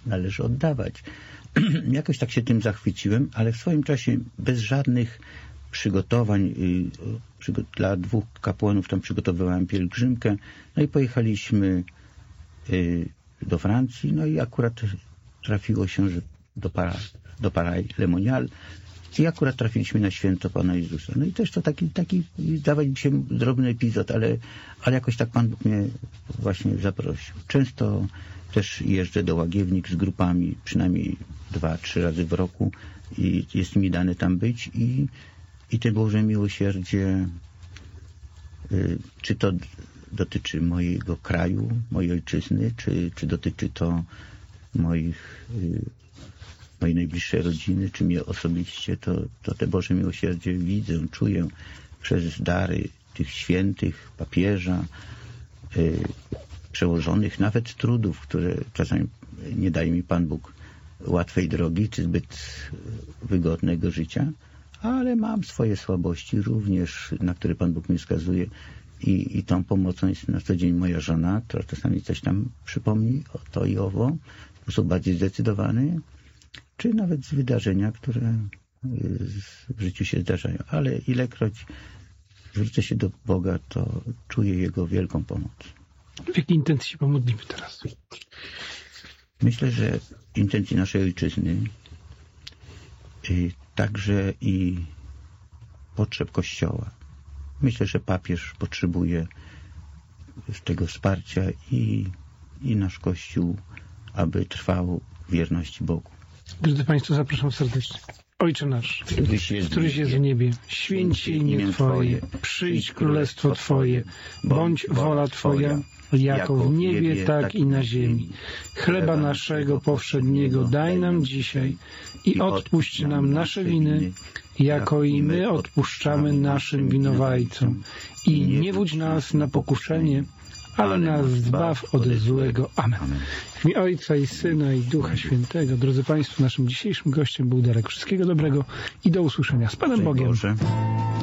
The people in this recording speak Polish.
należy oddawać. Jakoś tak się tym zachwyciłem, ale w swoim czasie bez żadnych przygotowań. Dla 2 kapłanów tam przygotowywałem pielgrzymkę. No i pojechaliśmy do Francji. No i akurat trafiło się, że do Paray-le-Monial. I akurat trafiliśmy na święto Pana Jezusa. No i też to taki dawać mi się drobny epizod, ale jakoś tak Pan Bóg mnie właśnie zaprosił. Często też jeżdżę do Łagiewnik z grupami, przynajmniej 2-3 razy w roku i jest mi dane tam być i te Boże miłosierdzie, czy to dotyczy mojego kraju, mojej ojczyzny, czy dotyczy to mojej najbliższej rodziny, czy mnie osobiście, to te Boże miłosierdzie widzę, czuję przez dary tych świętych, papieża, przełożonych, nawet trudów, które czasami nie daje mi Pan Bóg łatwej drogi, czy zbyt wygodnego życia, ale mam swoje słabości również, na które Pan Bóg mi wskazuje i tą pomocą jest na co dzień moja żona, która czasami coś tam przypomni o to i owo, w sposób bardziej zdecydowany, czy nawet z wydarzenia, które w życiu się zdarzają. Ale ilekroć zwrócę się do Boga, to czuję Jego wielką pomoc. W jakiej intencji się pomodlimy teraz? Myślę, że intencji naszej ojczyzny, także i potrzeb Kościoła. Myślę, że papież potrzebuje tego wsparcia i nasz Kościół, aby trwał w wierności Bogu. Drodzy Państwo, zapraszam serdecznie. Ojcze nasz, któryś jest w niebie, święć się imię Twoje, przyjdź królestwo Twoje, bądź wola Twoja, jako w niebie, tak i na ziemi. Chleba naszego powszedniego daj nam dzisiaj i odpuść nam nasze winy, jako i my odpuszczamy naszym winowajcom. I nie wódź nas na pokuszenie, ale nas zbaw od złego. Amen. W imię Ojca i Syna i Ducha Świętego. Drodzy Państwo, naszym dzisiejszym gościem był Darek. Wszystkiego dobrego i do usłyszenia. Z Panem Bogiem.